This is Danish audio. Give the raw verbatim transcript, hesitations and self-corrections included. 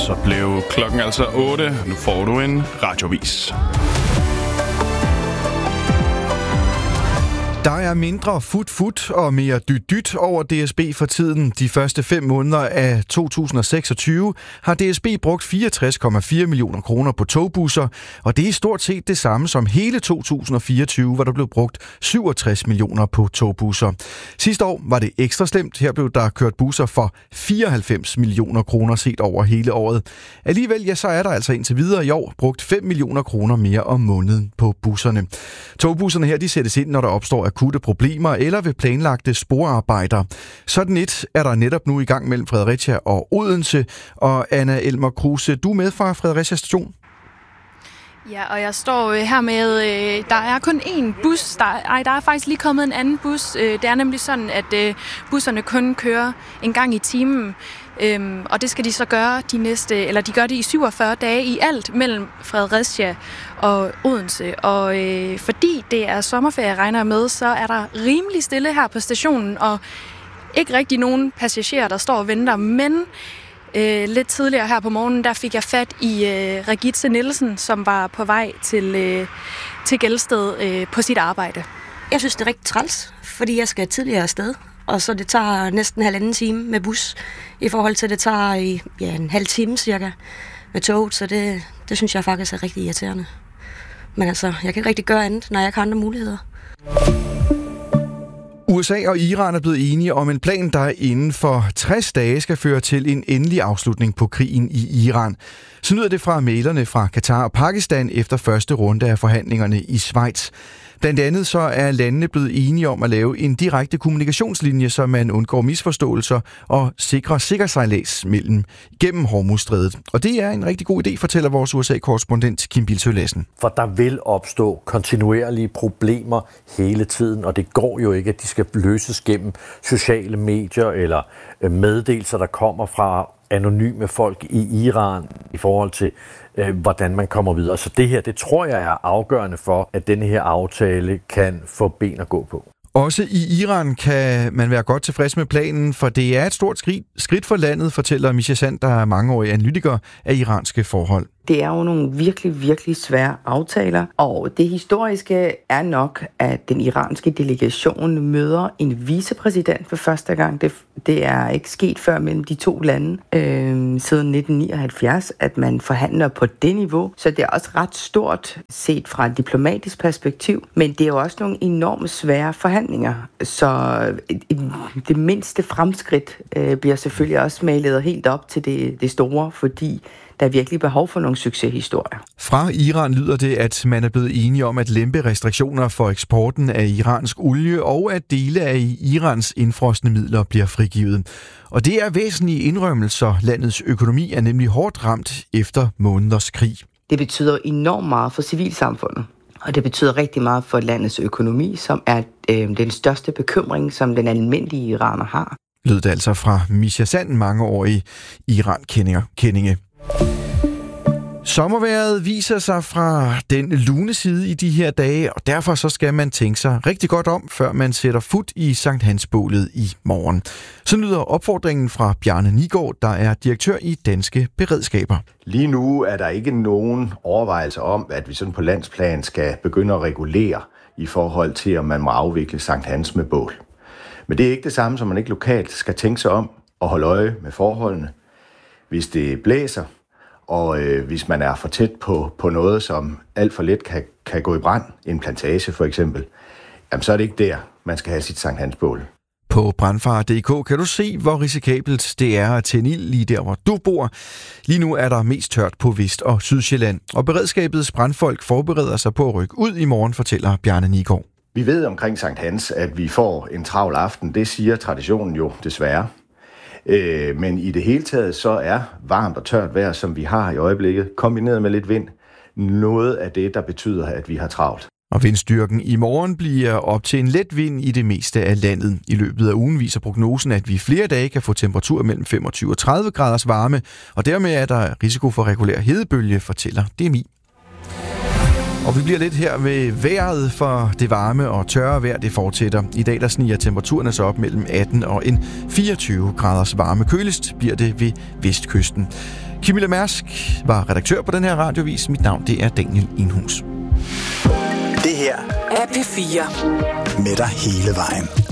Så blev klokken altså otte. Nu får du en radiovis. Der er mindre fut-fut og mere dyt-dyt over D S B for tiden. De første fem måneder af to tusind og seksogtyve har D S B brugt fireogtres komma fire millioner kroner på togbusser, og det er stort set det samme som hele to tusind og fireogtyve, hvor der blev brugt syvogtres millioner på togbusser. Sidste år var det ekstra slemt. Her blev der kørt busser for fireoghalvfems millioner kroner set over hele året. Alligevel, ja, så er der altså indtil videre i år brugt fem millioner kroner mere om måneden på busserne. Togbusserne her, de sættes ind, når der opstår akutte problemer eller ved planlagte sporarbejder. Sådan et er der netop nu i gang mellem Fredericia og Odense. Og Anna Elmer Kruse, du er med fra Fredericia Station. Ja, og jeg står her med, øh, der er kun én bus. Der, ej, der er faktisk lige kommet en anden bus. Øh, det er nemlig sådan, at øh, busserne kun kører en gang i timen. Øhm, og det skal de så gøre de næste, eller de gør det i syvogfyrre dage i alt mellem Fredericia og Odense. Og øh, fordi det er sommerferie, regner jeg med, så er der rimelig stille her på stationen, og ikke rigtig nogen passagerer, der står og venter. Men øh, lidt tidligere her på morgenen, der fik jeg fat i øh, Regitze Nielsen, som var på vej til, øh, til Gelsted øh, på sit arbejde. Jeg synes, det er rigtig træls, fordi jeg skal tidligere afsted. Og så det tager næsten halvanden time med bus, i forhold til det tager i, ja, en halv time cirka med toget, så det, det synes jeg faktisk er rigtig irriterende. Men altså, jeg kan ikke rigtig gøre andet, når jeg ikke har andre muligheder. U S A og Iran er blevet enige om en plan, der inden for tres dage skal føre til en endelig afslutning på krigen i Iran. Så lyder det fra mæglerne fra Katar og Pakistan efter første runde af forhandlingerne i Schweiz. Blandt andet så er landene blevet enige om at lave en direkte kommunikationslinje, så man undgår misforståelser og sikrer sikker sejlads mellem gennem Hormuzstrædet. Og det er en rigtig god idé, fortæller vores U S A-korrespondent Kim Bilsøe Lassen. For der vil opstå kontinuerlige problemer hele tiden, og det går jo ikke, at de skal løses gennem sociale medier eller meddelelser, der kommer fra anonyme folk i Iran i forhold til, øh, hvordan man kommer videre. Så det her, det tror jeg er afgørende for, at denne her aftale kan få ben at gå på. Også i Iran kan man være godt tilfreds med planen, for det er et stort skridt, skridt for landet, fortæller Misha Sand, der er mangeårig analytiker af iranske forhold. Det er jo nogle virkelig, virkelig svære aftaler, og det historiske er nok, at den iranske delegation møder en vicepræsident for første gang. Det, det er ikke sket før mellem de to lande øh, siden nitten nioghalvfjerds, at man forhandler på det niveau. Så det er også ret stort set fra et diplomatisk perspektiv, men det er jo også nogle enormt svære forhandlinger. Så det mindste fremskridt øh, bliver selvfølgelig også malet helt op til det, det store, fordi der er virkelig behov for nogle succeshistorier. Fra Iran lyder det, at man er blevet enige om at lempe restriktioner for eksporten af iransk olie, og at dele af Irans indfrosne midler bliver frigivet. Og det er væsentlige indrømmelser. Landets økonomi er nemlig hårdt ramt efter måneders krig. Det betyder enormt meget for civilsamfundet, og det betyder rigtig meget for landets økonomi, som er øh, den største bekymring, som den almindelige iraner har. Lød det altså fra Misha Sand, mangeårig Iran-kendinge. Sommervejret viser sig fra den lune side i de her dage, og derfor så skal man tænke sig rigtig godt om, før man sætter fut i Sankt Hans-bålet i morgen. Så lyder opfordringen fra Bjarne Nigård, der er direktør i Danske Beredskaber. Lige nu er der ikke nogen overvejelse om, at vi sådan på landsplan skal begynde at regulere i forhold til, om man må afvikle Sankt Hans med bål. Men det er ikke det samme, som man ikke lokalt skal tænke sig om og holde øje med forholdene. Hvis det blæser, og øh, hvis man er for tæt på, på noget, som alt for let kan, kan gå i brand, en plantage for eksempel, jamen så er det ikke der, man skal have sit Sankt Hans-bål. På brandfare punktum d k kan du se, hvor risikabelt det er at tænde ild lige der, hvor du bor. Lige nu er der mest tørt på Vest- og Sydsjælland, og beredskabets brandfolk forbereder sig på at rykke ud i morgen, fortæller Bjarne Nigård. Vi ved omkring Sankt Hans, at vi får en travl aften. Det siger traditionen jo desværre. Øh, men i det hele taget, så er varmt og tørt vejr, som vi har i øjeblikket, kombineret med lidt vind, noget af det, der betyder, at vi har travlt. Og vindstyrken i morgen bliver op til en let vind i det meste af landet. I løbet af ugen viser prognosen, at vi flere dage kan få temperaturer mellem femogtyve og tredive graders varme, og dermed er der risiko for regulær hedebølge, fortæller D M I. Og vi bliver lidt her ved vejret, for det varme og tørre vejr, det fortsætter. I dag der sniger temperaturerne så op mellem atten og en fireogtyve graders varme. Køligst bliver det ved vestkysten. Camilla Mærsk var redaktør på den her radiovis. Mit navn det er Daniel Inhus. Det her er P fire. Med dig hele vejen.